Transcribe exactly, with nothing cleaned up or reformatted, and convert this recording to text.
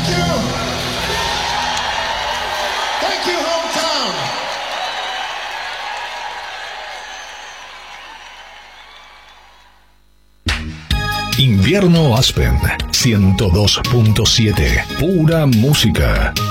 Invierno Aspen ciento dos punto siete, pura música.